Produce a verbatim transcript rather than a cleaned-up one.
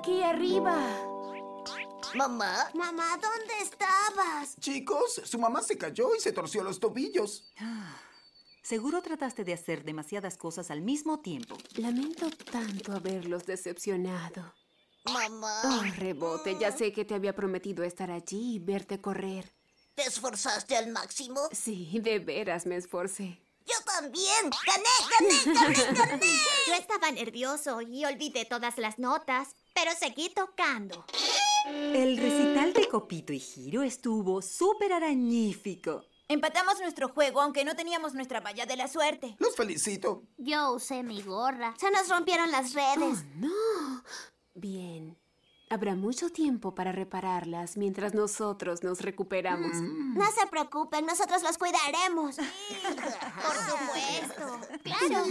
aquí arriba. ¿Mamá? Mamá, ¿dónde estabas? Chicos, su mamá se cayó y se torció los tobillos. Seguro trataste de hacer demasiadas cosas al mismo tiempo. Lamento tanto haberlos decepcionado. Mamá. Oh, Rebote, ya sé que te había prometido estar allí y verte correr. ¿Te esforzaste al máximo? Sí, de veras me esforcé. ¡Yo también! ¡Gané, gané, gané, gané! Yo estaba nervioso y olvidé todas las notas, pero seguí tocando. El recital de Copito y Giro estuvo súper arañífico. Empatamos nuestro juego, aunque no teníamos nuestra valla de la suerte. Los felicito. Yo usé mi gorra. Se nos rompieron las redes. Oh, no. Bien. Habrá mucho tiempo para repararlas mientras nosotros nos recuperamos. No se preocupen, nosotros los cuidaremos. Por supuesto. Claro.